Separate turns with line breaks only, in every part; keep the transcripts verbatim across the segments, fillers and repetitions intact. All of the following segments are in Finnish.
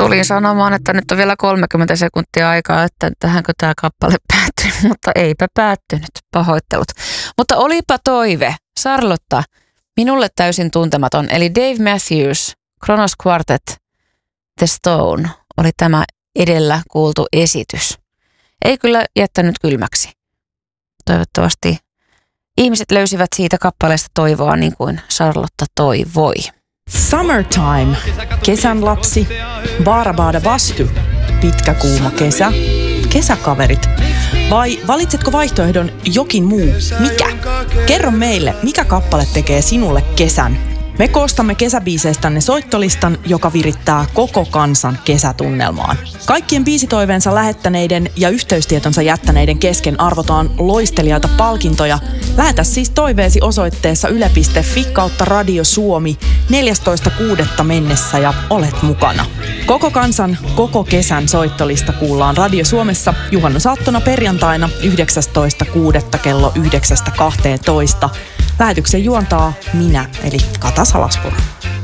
tulin sanomaan, että nyt on vielä kolmekymmentä sekuntia aikaa, että tähänkö tämä kappale päättyy, mutta eipä päättynyt. Pahoittelut. Mutta olipa toive. Charlotta, minulle täysin tuntematon, eli Dave Matthews, Kronos Quartet, The Stone, oli tämä edellä kuultu esitys. Ei kyllä jättänyt kylmäksi. Toivottavasti ihmiset löysivät siitä kappaleesta toivoa niin kuin Charlotta toivoi.
Summertime, kesän lapsi, baarabaada vastu, pitkä kuuma kesä, kesäkaverit. Vai valitsetko vaihtoehdon jokin muu? Mikä? Kerro meille, mikä kappale tekee sinulle kesän. Me koostamme kesäbiiseistänne soittolistan, joka virittää koko kansan kesätunnelmaan. Kaikkien biisitoiveensa lähettäneiden ja yhteystietonsa jättäneiden kesken arvotaan loistelijaita palkintoja. Lähetä siis toiveesi osoitteessa yle piste fi kautta Radio Suomi neljästoista kuudetta mennessä ja olet mukana. Koko kansan, koko kesän soittolista kuullaan Radio Suomessa juhannusaattona perjantaina yhdeksästoista kuudetta kello yhdeksästä kahteentoista. Lähetyksen juontaa minä, eli Kata Salaspuro.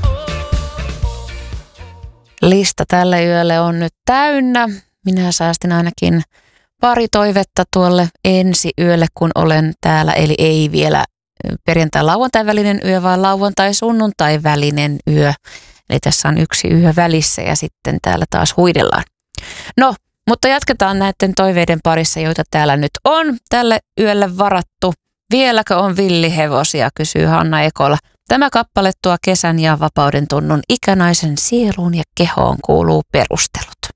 Lista tälle yölle on nyt täynnä. Minä säästin ainakin pari toivetta tuolle ensi yölle, kun olen täällä. Eli ei vielä perjantai-lauantai välinen yö, vaan lauantai-sunnuntai välinen yö. Eli tässä on yksi yö välissä ja sitten täällä taas huidellaan. No, mutta jatketaan näiden toiveiden parissa, joita täällä nyt on tälle yölle varattu. Vieläkö on villihevosia, kysyy Hanna Ekola. Tämä kappale tuo kesän ja vapauden tunnun ikänaisen sieluun ja kehoon kuuluu perustelut.